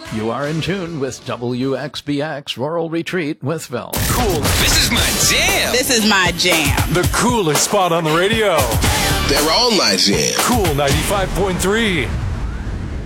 You are in tune with WXBX Rural Retreat Wytheville. Cool. This is my jam. This is my jam. The coolest spot on the radio. They're all my jam. Cool 95.3.